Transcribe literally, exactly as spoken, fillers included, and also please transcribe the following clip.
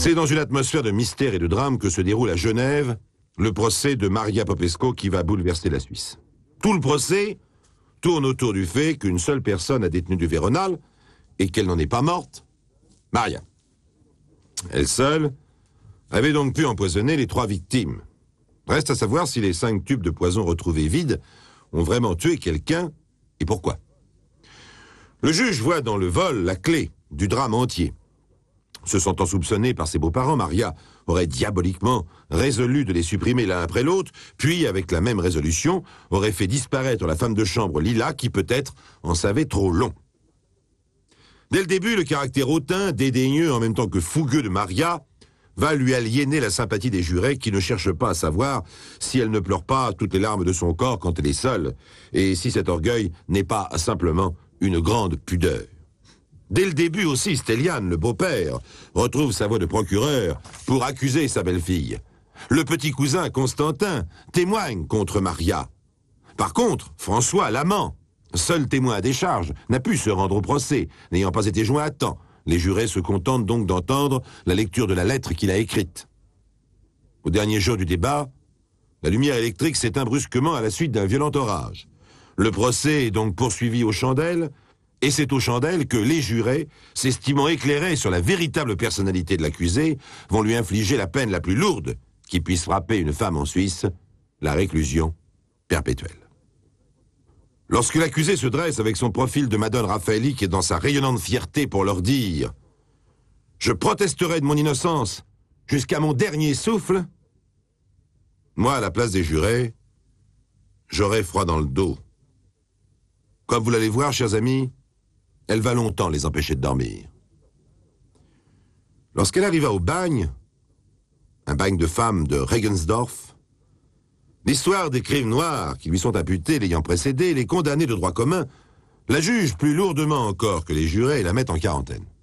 C'est dans une atmosphère de mystère et de drame que se déroule à Genève le procès de Maria Popesco qui va bouleverser la Suisse. Tout le procès tourne autour du fait qu'une seule personne a détenu du Véronal et qu'elle n'en est pas morte, Maria. Elle seule avait donc pu empoisonner les trois victimes. Reste à savoir si les cinq tubes de poison retrouvés vides ont vraiment tué quelqu'un et pourquoi. Le juge voit dans le vol la clé du drame entier. Se sentant soupçonnée par ses beaux-parents, Maria aurait diaboliquement résolu de les supprimer l'un après l'autre, puis, avec la même résolution, aurait fait disparaître la femme de chambre Lila, qui peut-être en savait trop long. Dès le début, le caractère hautain, dédaigneux en même temps que fougueux de Maria va lui aliéner la sympathie des jurés qui ne cherchent pas à savoir si elle ne pleure pas toutes les larmes de son corps quand elle est seule, et si cet orgueil n'est pas simplement une grande pudeur. Dès le début aussi, Stéliane, le beau-père, retrouve sa voix de procureur pour accuser sa belle-fille. Le petit cousin, Constantin, témoigne contre Maria. Par contre, François, l'amant, seul témoin à décharge, n'a pu se rendre au procès, n'ayant pas été joint à temps. Les jurés se contentent donc d'entendre la lecture de la lettre qu'il a écrite. Au dernier jour du débat, la lumière électrique s'éteint brusquement à la suite d'un violent orage. Le procès est donc poursuivi aux chandelles, et c'est aux chandelles que les jurés, s'estimant éclairés sur la véritable personnalité de l'accusé, vont lui infliger la peine la plus lourde qui puisse frapper une femme en Suisse, la réclusion perpétuelle. Lorsque l'accusé se dresse avec son profil de Madone Raffaelli qui est dans sa rayonnante fierté pour leur dire « Je protesterai de mon innocence jusqu'à mon dernier souffle », moi, à la place des jurés, j'aurai froid dans le dos. Comme vous l'allez voir, chers amis, elle va longtemps les empêcher de dormir. Lorsqu'elle arriva au bagne, un bagne de femmes de Regensdorf, l'histoire des crimes noirs qui lui sont imputés l'ayant précédé, les condamnés de droit commun, la juge plus lourdement encore que les jurés et la mettent en quarantaine.